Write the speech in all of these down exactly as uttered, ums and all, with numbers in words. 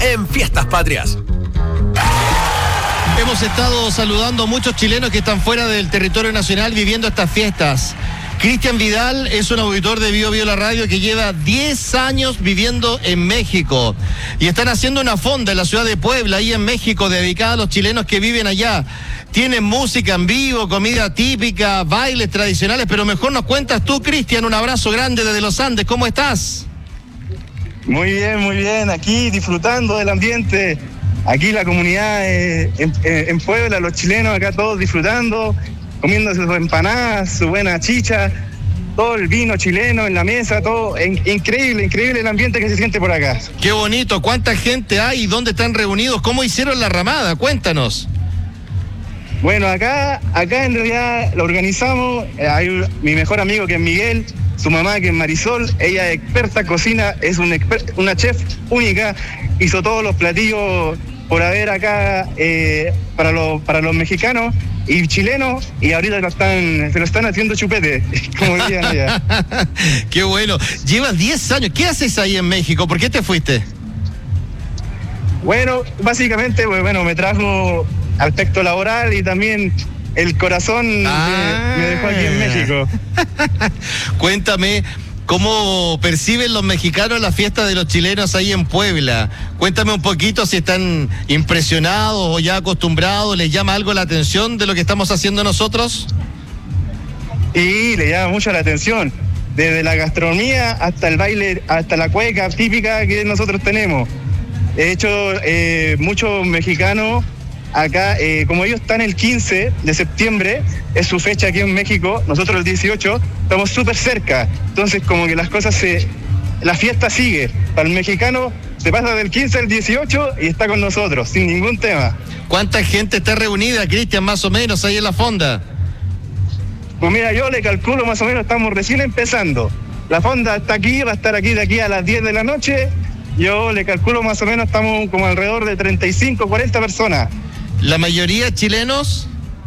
en Fiestas Patrias. Hemos estado saludando a muchos chilenos que están fuera del territorio nacional viviendo estas fiestas. Cristian Vidal es un auditor de Bio Bio La Radio que lleva diez años viviendo en México. Y están haciendo una fonda en la ciudad de Puebla, ahí en México, dedicada a los chilenos que viven allá. Tienen música en vivo, comida típica, bailes tradicionales, pero mejor nos cuentas tú, Cristian. Un abrazo grande desde los Andes. ¿Cómo estás? Muy bien, muy bien. Aquí disfrutando del ambiente. Aquí la comunidad eh, en, en Puebla, los chilenos acá todos disfrutando, comiendo sus empanadas, su buena chicha, todo el vino chileno en la mesa, todo in, increíble, increíble el ambiente que se siente por acá. Qué bonito. ¿Cuánta gente hay? ¿Dónde están reunidos? ¿Cómo hicieron la ramada? Cuéntanos. Bueno, acá, acá en realidad lo organizamos. Hay un, mi mejor amigo que es Miguel, su mamá que es Marisol, ella es experta en cocina, es un exper, una chef única, hizo todos los platillos por haber acá eh, para, los, para los mexicanos y chilenos, y ahorita lo están, se lo están haciendo chupete, como dirían allá. Qué bueno. Llevas diez años. ¿Qué haces ahí en México? ¿Por qué te fuiste? Bueno, básicamente, pues, bueno, me trajo aspecto laboral y también el corazón ah. me, me dejó aquí en México. Cuéntame, ¿cómo perciben los mexicanos la fiesta de los chilenos ahí en Puebla? Cuéntame un poquito si están impresionados o ya acostumbrados, ¿les llama algo la atención de lo que estamos haciendo nosotros? Sí, le llama mucho la atención. Desde la gastronomía hasta el baile, hasta la cueca típica que nosotros tenemos. De hecho, eh, muchos mexicanos acá, eh, como ellos están el quince de septiembre, es su fecha aquí en México, nosotros el dieciocho, estamos súper cerca. Entonces, como que las cosas se... la fiesta sigue. Para el mexicano se pasa del quince al dieciocho y está con nosotros, sin ningún tema. ¿Cuánta gente está reunida, Cristian, más o menos, ahí en la fonda? Pues mira, yo le calculo más o menos, estamos recién empezando. La fonda está aquí, va a estar aquí de aquí a las diez de la noche. Yo le calculo más o menos, estamos como alrededor de treinta y cinco, cuarenta personas. ¿La mayoría chilenos?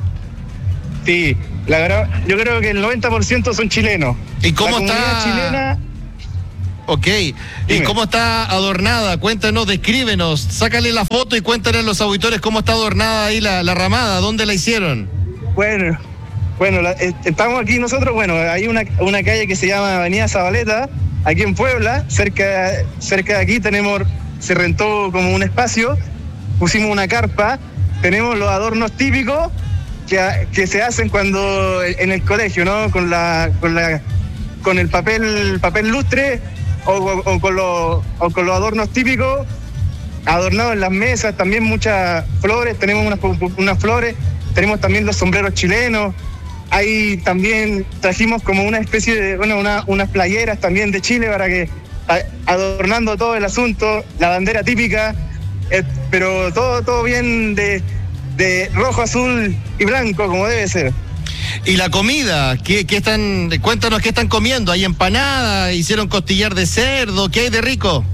Sí, la verdad, yo creo que el noventa por ciento son chilenos. ¿Y cómo la está? Chilena... Ok, ¿y Dime. cómo está adornada? Cuéntanos, descríbenos, sácale la foto y cuéntale a los auditores cómo está adornada ahí la, la ramada, ¿dónde la hicieron? Bueno, bueno, la, eh, estamos aquí nosotros, bueno, hay una, una calle que se llama Avenida Zabaleta, aquí en Puebla, cerca, cerca de aquí tenemos, se rentó como un espacio, pusimos una carpa. Tenemos los adornos típicos que, que se hacen cuando en el colegio, ¿no? Con la, con la, con el papel, papel lustre o, o, o, con los, o con los adornos típicos, adornados en las mesas, también muchas flores, tenemos unas, unas flores, tenemos también los sombreros chilenos, ahí también trajimos como una especie de, bueno, una, unas playeras también de Chile para que, adornando todo el asunto, la bandera típica. Eh, pero todo todo bien de, de rojo, azul y blanco, como debe ser. ¿Y la comida? ¿Qué, qué están, cuéntanos qué están comiendo? ¿Hay empanada? ¿Hicieron costillar de cerdo? ¿Qué hay de rico?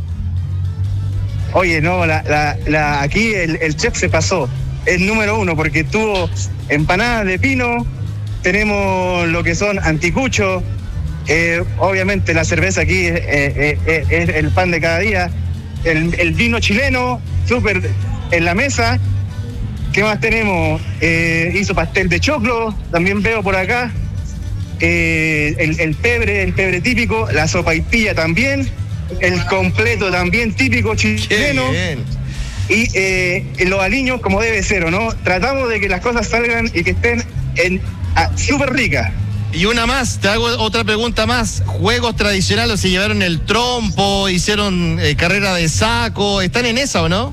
Oye, no, la, la, la, aquí el, el chef se pasó. Es número uno porque tuvo empanadas de pino, tenemos lo que son anticuchos, eh, obviamente la cerveza aquí es, eh, eh, es el pan de cada día, el, el vino chileno, súper en la mesa. ¿Qué más tenemos? Eh, hizo pastel de choclo, también veo por acá. Eh, el, el pebre, el pebre típico, la sopaipilla también, el completo también típico chileno. Y eh, los aliños como debe ser, ¿o no? Tratamos de que las cosas salgan y que estén en súper ricas. Y una más, te hago otra pregunta más. ¿Juegos tradicionales? ¿Se llevaron el trompo? ¿Hicieron eh, carrera de saco? ¿Están en esa o no?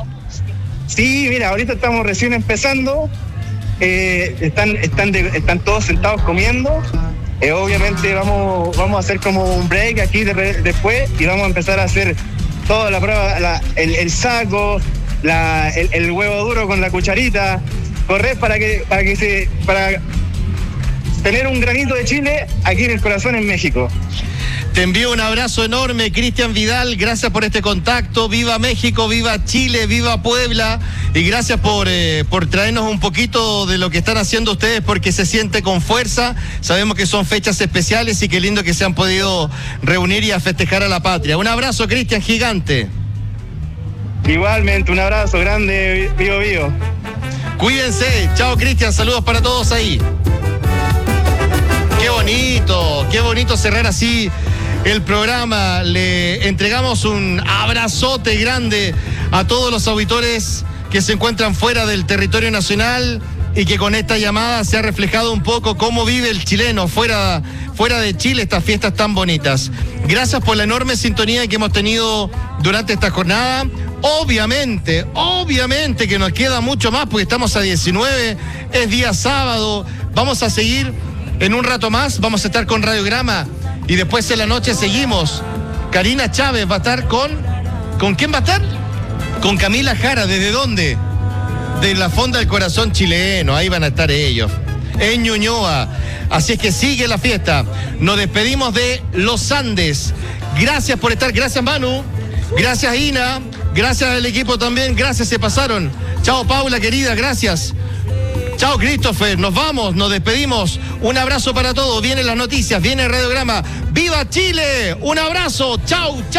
Sí, mira, ahorita estamos recién empezando. Eh, están, están, de, están todos sentados comiendo. Eh, obviamente vamos, vamos a hacer como un break aquí de, después y vamos a empezar a hacer toda la prueba, la, el, el saco, la, el, el huevo duro con la cucharita, correr para que, para que se, para tener un granito de Chile aquí en el corazón en México. Te envío un abrazo enorme, Cristian Vidal, gracias por este contacto, viva México, viva Chile, viva Puebla, y gracias por, eh, por traernos un poquito de lo que están haciendo ustedes, porque se siente con fuerza. Sabemos que son fechas especiales y qué lindo que se han podido reunir y a festejar a la patria. Un abrazo, Cristian, gigante. Igualmente, un abrazo grande, Bío Bío. Cuídense. Chao, Cristian. Saludos para todos ahí. Qué bonito, qué bonito cerrar así el programa. Le entregamos un abrazote grande a todos los auditores que se encuentran fuera del territorio nacional y que con esta llamada se ha reflejado un poco cómo vive el chileno fuera, fuera de Chile estas fiestas tan bonitas. Gracias por la enorme sintonía que hemos tenido durante esta jornada. Obviamente, obviamente que nos queda mucho más porque estamos a diecinueve, es día sábado, vamos a seguir en un rato más, vamos a estar con Radiograma y después en la noche seguimos. Karina Chávez va a estar con... ¿Con quién va a estar? Con Camila Jara. ¿Desde dónde? De la Fonda del Corazón Chileno, ahí van a estar ellos, en Ñuñoa. Así es que sigue la fiesta. Nos despedimos de Los Andes. Gracias por estar, gracias Manu, gracias Ina, gracias al equipo también, gracias, se pasaron. Chao Paula querida, gracias. Chao Christopher, nos vamos, nos despedimos. Un abrazo para todos, vienen las noticias, viene el Radiograma. ¡Viva Chile! Un abrazo, chao, chao.